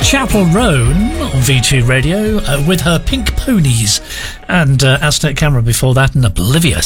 Chapel Roan on V2 Radio with her Pink Ponies, and Aztec Camera before that, and Oblivious.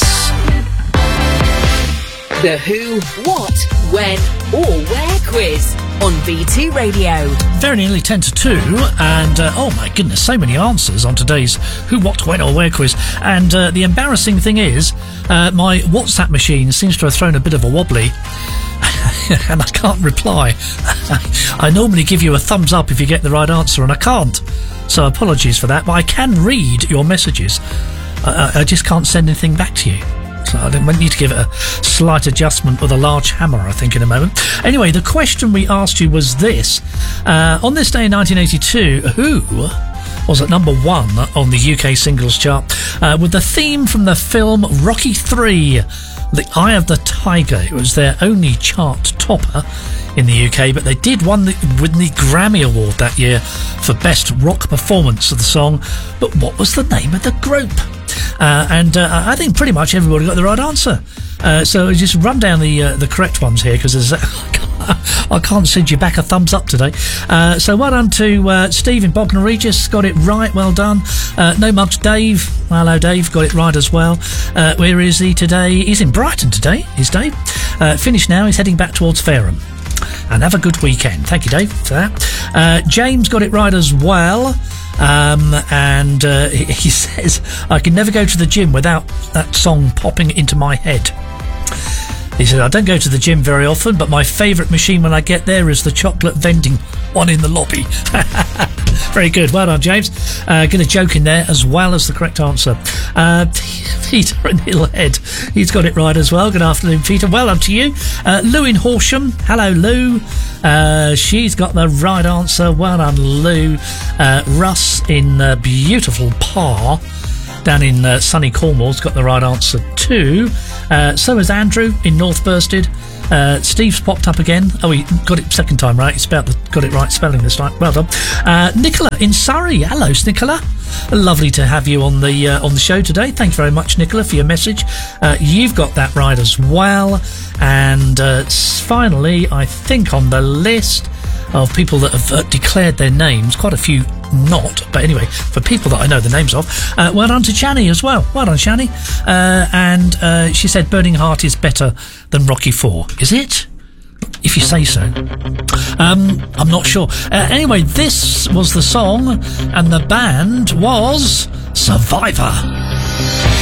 The who, what, when or where quiz on V2 Radio. Very nearly 10 to 2, and oh my goodness, so many answers on today's who, what, when or where quiz. And the embarrassing thing is, my WhatsApp machine seems to have thrown a bit of a wobbly. And I can't reply. I normally give you a thumbs up if you get the right answer, and I can't. So apologies for that, but I can read your messages. I just can't send anything back to you. So I might need to give it a slight adjustment with a large hammer, I think, in a moment. Anyway, the question we asked you was this. On this day in 1982, who was at number 1 on the UK singles chart with the theme from the film Rocky III, The Eye of the Tiger? It was their only chart topper in the UK, but they did win the Grammy Award that year for Best Rock Performance of the song. But what was the name of the group? And I think pretty much everybody got the right answer. So just run down the correct ones here, because I can't send you back a thumbs up today. So well done to Steve in Bognor Regis, got it right, well done. No Mugs Dave, hello Dave, got it right as well. Where is he today? He's in Brighton today, is Dave. Finished now, he's heading back towards Fareham. And have a good weekend. Thank you, Dave, for that. James got it right as well. And he says, I can never go to the gym without that song popping into my head. He said, I don't go to the gym very often, but my favourite machine when I get there is the chocolate vending one in the lobby. Very good. Well done, James. Get a joke in there as well as the correct answer. Peter in Hillhead, he's got it right as well. Good afternoon, Peter. Well done to you. Lou in Horsham. Hello, Lou. She's got the right answer. Well done, Lou. Russ in beautiful Parr down in sunny Cornwall's got the right answer too. So is Andrew in North Bursted. Steve's popped up again. Oh, he got it second time right. He got it right spelling this time. Well done. Nicola in Surrey. Hello, Nicola. Lovely to have you on the show today. Thank you very much, Nicola, for your message. You've got that right as well. And finally, I think on the list of people that have declared their names, quite a few not, but anyway, for people that I know the names of, well done to Chani as well. Well done, Chani. And she said Burning Heart is better than Rocky IV. Is it? If you say so. I'm not sure. Anyway, this was the song, and the band was Survivor.